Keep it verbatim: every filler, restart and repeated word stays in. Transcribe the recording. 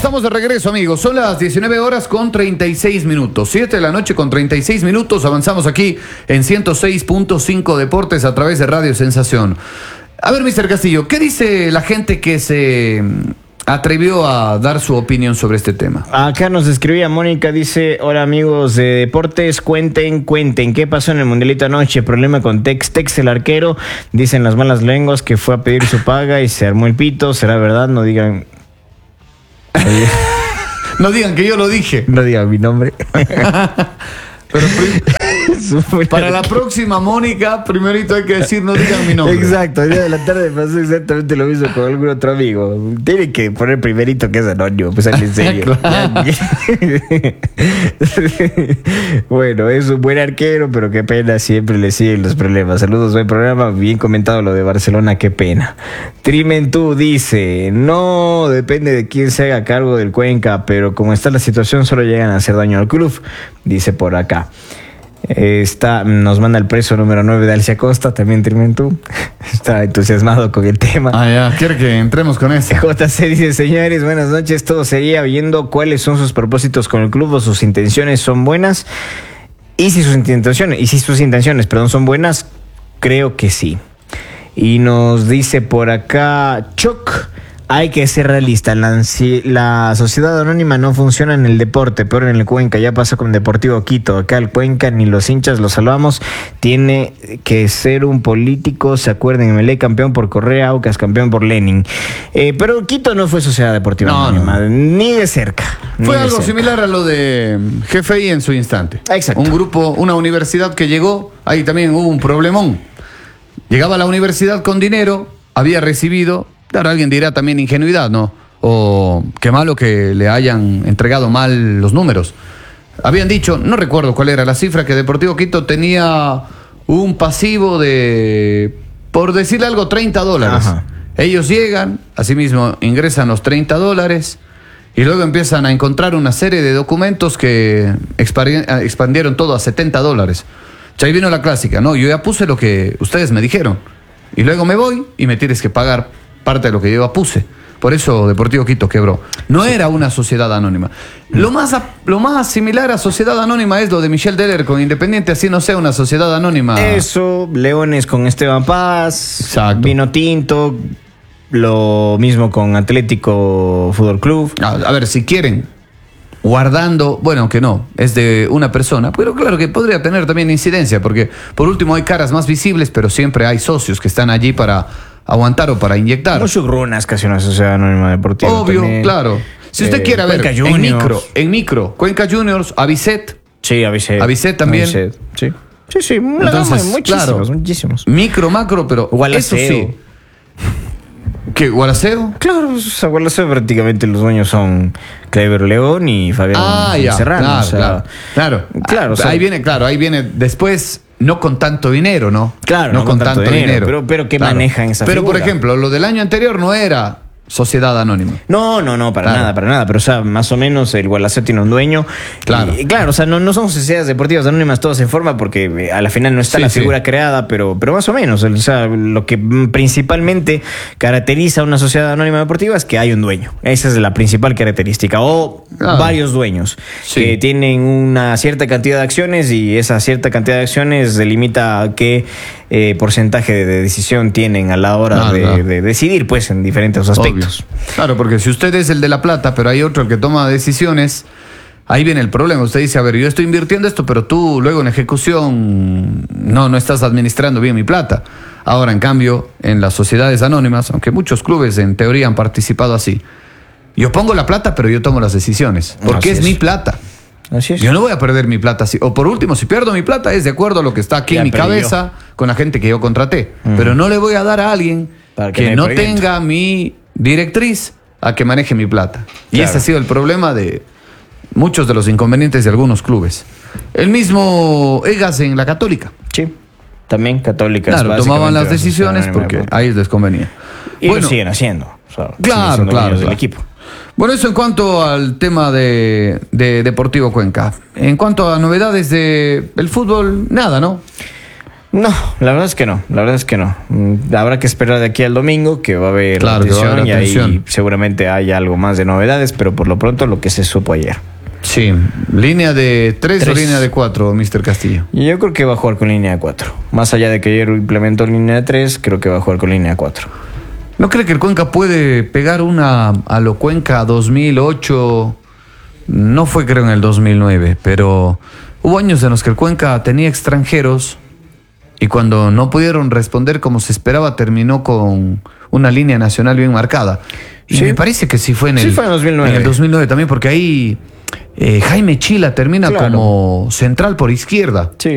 Estamos de regreso, amigos. Son las diecinueve horas con treinta y seis minutos. siete de la noche con treinta y seis minutos. Avanzamos aquí en ciento seis punto cinco Deportes a través de Radio Sensación. A ver, mister Castillo, ¿qué dice la gente que se atrevió a dar su opinión sobre este tema? Acá nos escribía Mónica, dice: hola amigos de Deportes, cuenten, cuenten, ¿qué pasó en el Mundialito anoche? Problema con Tex, Tex el arquero, dicen las malas lenguas que fue a pedir su paga y se armó el pito, ¿será verdad? No digan... No digan que yo lo dije. No digan mi nombre. Pero para la próxima, Mónica, primerito hay que decir no digan mi nombre. Exacto, el día de la tarde pasó exactamente lo mismo con algún otro amigo. Tiene que poner primerito que es anónimo, pues en serio. Claro. Bueno, es un buen arquero, pero qué pena, siempre le siguen los problemas. Saludos, buen programa, bien comentado lo de Barcelona, qué pena. Trimentú dice: no depende de quién se haga cargo del Cuenca, pero como está la situación solo llegan a hacer daño al club, dice por acá. Está, nos manda el preso número nueve de Alcia Costa, también Trimentú. Está entusiasmado con el tema. Ah, ya, quiere que entremos con eso. J C dice: señores, buenas noches. Todo sería viendo cuáles son sus propósitos con el club o sus intenciones son buenas. Y si sus intenciones, y si sus intenciones, perdón, son buenas, creo que sí. Y nos dice por acá Choc: hay que ser realista, la, la sociedad anónima no funciona en el deporte, peor en el Cuenca, ya pasó con Deportivo Quito, acá el Cuenca ni los hinchas los salvamos, tiene que ser un político, se acuerden, Melé campeón por Correa, Aucas campeón por Lenin, eh, pero Quito no fue sociedad deportiva no, anónima, no. ni de cerca. Ni fue de algo cerca. Similar a lo de G F I en su instante. Exacto. Un grupo, una universidad que llegó, ahí también hubo un problemón, llegaba a la universidad con dinero, había recibido... Claro, alguien dirá también ingenuidad, ¿no? O qué malo que le hayan entregado mal los números. Habían dicho, no recuerdo cuál era la cifra, que Deportivo Quito tenía un pasivo de, por decirle algo, treinta dólares. Ajá. Ellos llegan, asimismo ingresan los treinta dólares y luego empiezan a encontrar una serie de documentos que expandieron todo a setenta dólares. Ya ahí vino la clásica, ¿no? Yo ya puse lo que ustedes me dijeron y luego me voy y me tienes que pagar parte de lo que yo puse. Por eso Deportivo Quito quebró. No era una sociedad anónima. Lo más, a, lo más similar a sociedad anónima es lo de Michel Deller con Independiente, así no sea una sociedad anónima. Eso, Leones con Esteban Paz, exacto. Vino Tinto, lo mismo con Atlético Fútbol Club. A, a ver, si quieren, guardando, bueno, que no, es de una persona, pero claro que podría tener también incidencia, porque por último hay caras más visibles, pero siempre hay socios que están allí para aguantar o para inyectar. Mucho Grunas, casi una sociedad anónima deportiva. Obvio, también. Claro. Si usted eh, quiere ver, en micro, en micro, Cuenca Juniors, Avicet. Sí, Avicet. Avicet también. Avicet, sí. Sí, sí, una Entonces, gama, muchísimos, claro, muchísimos. Micro, macro, pero Gualaceo. Eso sí. ¿Qué, Gualaceo? Claro, o sea, Gualaceo prácticamente los dueños son Clever León y Fabián ah, ya, Serrano. Claro, o sea, claro. Claro, claro o sea, ahí viene, claro, ahí viene después... No con tanto dinero, ¿no? Claro, no, no con, con tanto, tanto dinero, dinero. Pero, pero ¿qué claro. manejan esa Pero, figura? por ejemplo, lo del año anterior no era sociedad anónima. No, no, no, para claro. nada, para nada. Pero, o sea, más o menos el Gualaceo tiene un dueño. Claro. Y, claro, o sea, no, no son sociedades deportivas anónimas todas en forma porque a la final no está sí, la figura sí. creada, pero, pero más o menos. O sea, lo que principalmente caracteriza a una sociedad anónima deportiva es que hay un dueño. Esa es la principal característica. O claro. varios dueños sí. que tienen una cierta cantidad de acciones y esa cierta cantidad de acciones delimita qué eh, porcentaje de decisión tienen a la hora claro, de, claro. de decidir, pues, en diferentes aspectos. Obvio. Claro, porque si usted es el de la plata, pero hay otro el que toma decisiones, ahí viene el problema. Usted dice, a ver, yo estoy invirtiendo esto, pero tú luego en ejecución no, no estás administrando bien mi plata. Ahora, en cambio, en las sociedades anónimas, aunque muchos clubes en teoría han participado así, yo pongo la plata, pero yo tomo las decisiones, porque es, es mi plata. Así es. Yo no voy a perder mi plata así. O por último, si pierdo mi plata, es de acuerdo a lo que está aquí ya en mi cabeza yo. con la gente que yo contraté. Uh-huh. Pero no le voy a dar a alguien Para que, que no proyecto. tenga mi directriz a que maneje mi plata. Y claro. ese ha sido el problema de muchos de los inconvenientes de algunos clubes. El mismo Egas en la Católica. Sí, también Católica. Claro, tomaban las decisiones porque ahí les convenía. Y bueno, lo siguen haciendo. O sea, claro, siguen claro. Del claro. equipo. Bueno, eso en cuanto al tema de, de Deportivo Cuenca. En cuanto a novedades de el fútbol, nada, ¿no? No, la verdad es que no, la verdad es que no. Mm, Habrá que esperar de aquí al domingo, que va a haber Claro, que va a atención, haber y ahí atención. seguramente hay algo más de novedades, pero por lo pronto lo que se supo ayer. Sí. ¿Línea de tres o Tres. línea de cuatro, mister Castillo? Y yo creo que va a jugar con línea de cuatro. Más allá de que ayer implementó línea de tres, creo que va a jugar con línea de cuatro. ¿No cree que el Cuenca puede pegar una a lo Cuenca dos mil ocho? No fue, creo, en el dos mil nueve, pero hubo años en los que el Cuenca tenía extranjeros y cuando no pudieron responder como se esperaba, terminó con una línea nacional bien marcada. Y Sí. me parece que sí fue en el, Sí fue en dos mil nueve. en el dos mil nueve también, porque ahí eh, Jaime Chila termina Claro. como central por izquierda. Sí.